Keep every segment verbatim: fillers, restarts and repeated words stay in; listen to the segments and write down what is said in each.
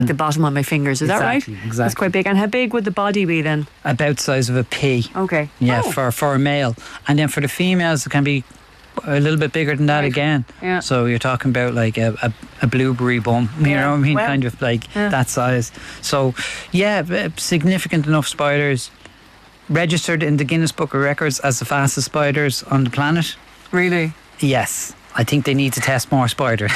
the bottom of my fingers. Is exactly, that right? Exactly. That's quite big. And how big would the body be then? About the size of a pea. Okay. Yeah, oh. for, for a male. And then for the females, it can be a little bit bigger than that right. again. Yeah. So you're talking about like a, a, a blueberry bum, you yeah. know what I mean? Well, kind of like yeah. that size. So, yeah, significant enough spiders. Registered in the Guinness Book of Records as the fastest spiders on the planet. Really? Yes. I think they need to test more spiders.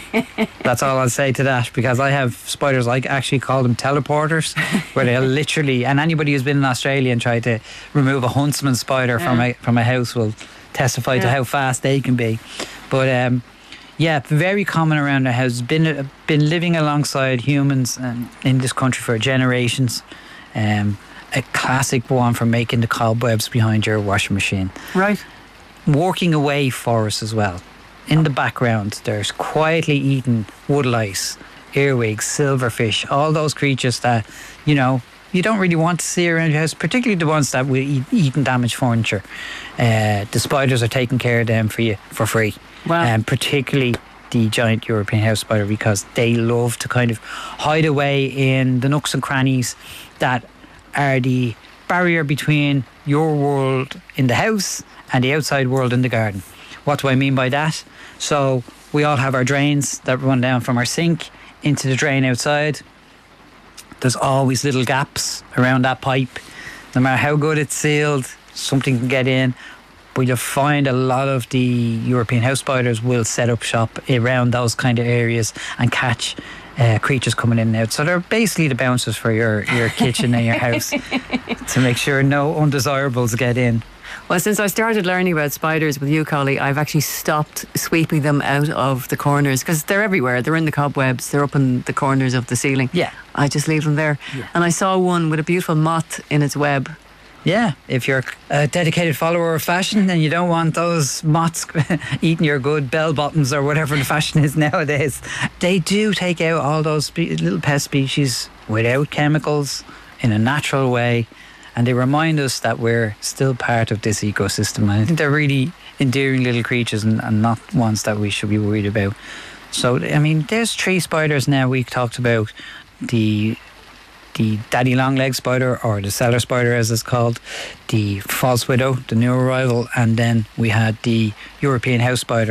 That's all I'll say to that, because I have spiders, I actually call them teleporters, where they'll literally, and anybody who's been in Australia and tried to remove a huntsman spider yeah. from a from a house will testify yeah. to how fast they can be. But um, yeah, very common around the house. Been been living alongside humans um, in this country for generations. Um, a classic one for making the cobwebs behind your washing machine. Right. Walking away for us as well. In the background, there's quietly eating woodlice, earwigs, silverfish, all those creatures that, you know, you don't really want to see around your house, particularly the ones that will eat, eat and damage furniture. Uh, the spiders are taking care of them for you for free. Wow. And um, particularly the giant European house spider, because they love to kind of hide away in the nooks and crannies that are the barrier between your world in the house and the outside world in the garden. What do I mean by that? So we all have our drains that run down from our sink into the drain outside. There's always little gaps around that pipe. No matter how good it's sealed, something can get in. But you'll find a lot of the European house spiders will set up shop around those kind of areas and catch uh, creatures coming in and out. So they're basically the bouncers for your, your kitchen and your house to make sure no undesirables get in. Well, since I started learning about spiders with you, Collie, I've actually stopped sweeping them out of the corners, because they're everywhere. They're in the cobwebs. They're up in the corners of the ceiling. Yeah. I just leave them there. Yeah. And I saw one with a beautiful moth in its web. Yeah, if you're a dedicated follower of fashion and you don't want those moths eating your good bell bottoms or whatever the fashion is nowadays, they do take out all those spe- little pest species without chemicals, in a natural way. And they remind us that we're still part of this ecosystem. I think they're really endearing little creatures and, and not ones that we should be worried about. So, I mean, there's tree spiders now. We talked about the the daddy long-legged spider, or the cellar spider as it's called, the false widow, the new arrival, and then we had the European house spider.